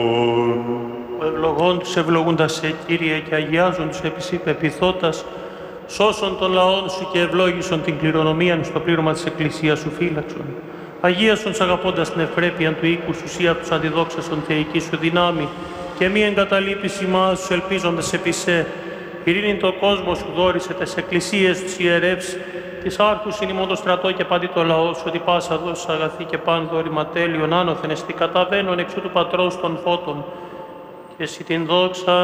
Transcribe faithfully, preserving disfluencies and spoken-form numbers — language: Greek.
Ο ευλογών τους ευλογούντας σε, Κύριε, και αγιάζουν τους επί σοι πεποιθώτας, σώσον των λαών σου και ευλόγησον την κληρονομίαν στο πλήρωμα της Εκκλησίας σου φύλαξον. Αγίασον σ' αγαπώντας την ευπρέπειαν του οίκου σου, σύ αυτούς αντιδόξασον θεϊκή σου δυνάμει, και μη εγκαταλείπεις ημάς τους ελπίζοντας επί σε. Ειρήνην το κόσμο σου δόρισε τες εκκλησίες τους ιερεύς, της άρχους είναι ημών το στρατό και παντί το λαό σου, ότι πάσα δώσεις αγαθή και παν δόρημα τέλειον άνωθεν εστί καταβαίνον εξού του Πατρός των φώτων, και εσύ την δόξα